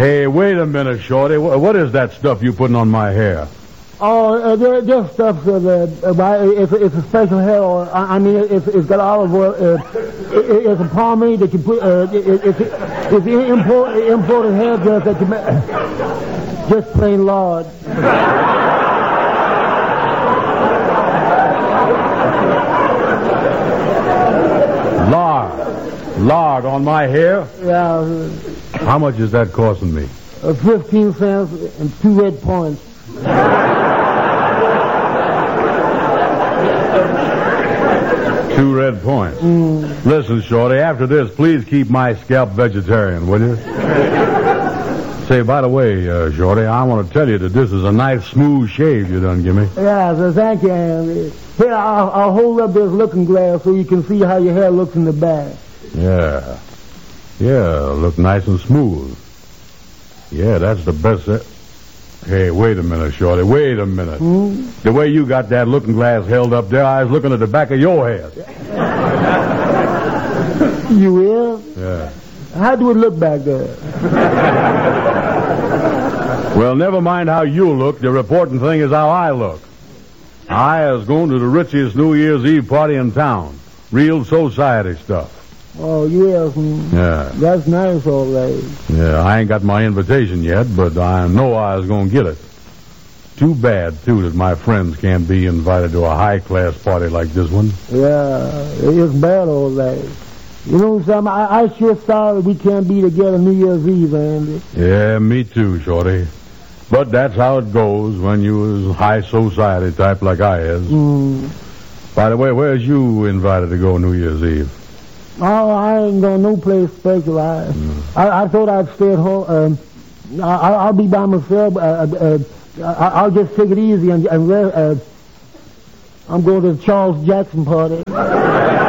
Hey, wait a minute, Shorty. What is that stuff you putting on my hair? Oh, just stuff it's a special hair oil. I mean, it's got olive oil. It's a pomade that you put. It's imported hair dress that you make. Just plain lard. Lard on my hair? Yeah. How much is that costing me? 15 cents and 2 red points. 2 red points. Listen, Shorty, after this, please keep my scalp vegetarian, will you? Say, by the way, Shorty, I want to tell you that this is a nice, smooth shave you done give me. Yeah, so thank you, Andy. Here, I'll hold up this looking glass so you can see how your hair looks in the back. Yeah. Yeah, look nice and smooth. Yeah, that's the best. Hey, wait a minute, Shorty. Wait a minute. The way you got that looking glass held up there, I was looking at the back of your head. You will? Yeah. How do it look back there? Well, never mind how you look. The important thing is how I look. I was going to the richest New Year's Eve party in town. Real society stuff. Oh, yes. Yeah. That's nice, all right. Yeah, I ain't got my invitation yet, but I know I was going to get it. Too bad, too, that my friends can't be invited to a high-class party like this one. Yeah, it's bad, all right. You know something? I sure sorry we can't be together New Year's Eve, Andy. Yeah, me too, Shorty. But that's how it goes when you was high society type like I is. By the way, where's you invited to go New Year's Eve? Oh, I ain't going no place special. I thought I'd stay at home. I'll be by myself. I'll just take it easy and rest. I'm going to the Charles Jackson party.